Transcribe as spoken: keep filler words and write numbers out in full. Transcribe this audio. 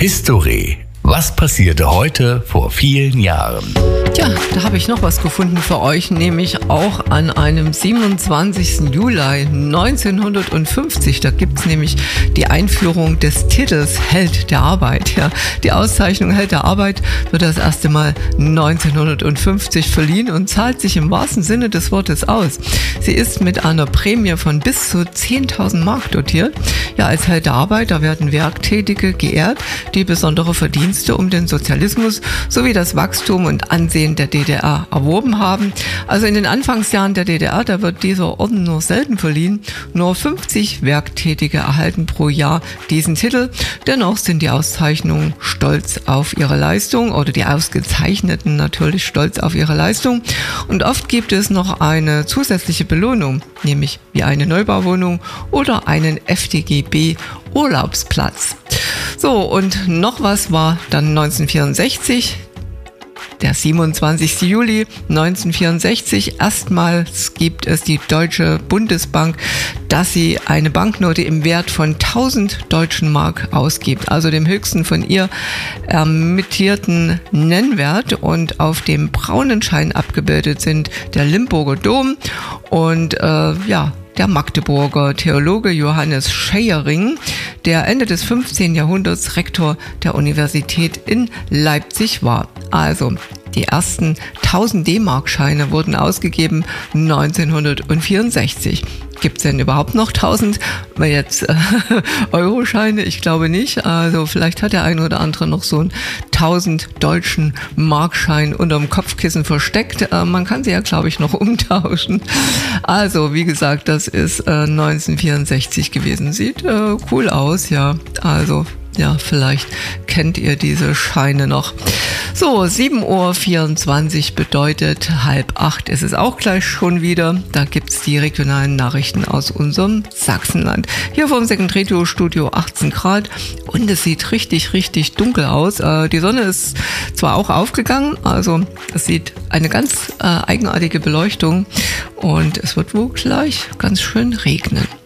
History. Was passierte heute vor vielen Jahren? Tja, da habe ich noch was gefunden für euch, nämlich auch an einem siebenundzwanzigsten Juli neunzehnhundertfünfzig. Da gibt es nämlich die Einführung des Titels Held der Arbeit. Ja, die Auszeichnung Held der Arbeit wird das erste Mal neunzehnhundertfünfzig verliehen und zahlt sich im wahrsten Sinne des Wortes aus. Sie ist mit einer Prämie von bis zu zehntausend Mark dotiert. Ja, als Held der Arbeit, da werden Werktätige geehrt, die besondere Verdienste um den Sozialismus sowie das Wachstum und Ansehen der D D R erworben haben. Also in den Anfangsjahren der D D R, da wird dieser Orden nur selten verliehen. Nur fünfzig Werktätige erhalten pro Jahr diesen Titel. Dennoch sind die Auszeichnungen stolz auf ihre Leistung oder die Ausgezeichneten natürlich stolz auf ihre Leistung. Und oft gibt es noch eine zusätzliche Belohnung, nämlich wie eine Neubauwohnung oder einen F D G B Urlaubsplatz. So, und noch was war dann neunzehnhundertvierundsechzig, der siebenundzwanzigsten Juli neunzehnhundertvierundsechzig. Erstmals gibt es die Deutsche Bundesbank, dass sie eine Banknote im Wert von tausend deutschen Mark ausgibt, also dem höchsten von ihr ermittierten Nennwert. Und auf dem braunen Schein abgebildet sind der Limburger Dom und äh, ja, der Magdeburger Theologe Johannes Scheiering, der Ende des fünfzehnten Jahrhunderts Rektor der Universität in Leipzig war. Also die ersten tausend D-Mark-Scheine wurden ausgegeben neunzehnhundertvierundsechzig. Gibt es denn überhaupt noch tausend jetzt äh, Euroscheine? Ich glaube nicht. Also vielleicht hat der ein oder andere noch so einen tausend deutschen Markschein unterm Kopfkissen versteckt. Äh, man kann sie ja, glaube ich, noch umtauschen. Also wie gesagt, das ist äh, neunzehnhundertvierundsechzig gewesen. Sieht äh, cool aus, ja. Also ja, vielleicht kennt ihr diese Scheine noch. So, sieben Uhr vierundzwanzig bedeutet halb acht ist es auch gleich schon wieder. Da gibt's die regionalen Nachrichten aus unserem Sachsenland. Hier vom Second Radio Studio achtzehn Grad und es sieht richtig, richtig dunkel aus. Äh, die Sonne ist zwar auch aufgegangen, also es sieht eine ganz äh, eigenartige Beleuchtung und es wird wohl gleich ganz schön regnen.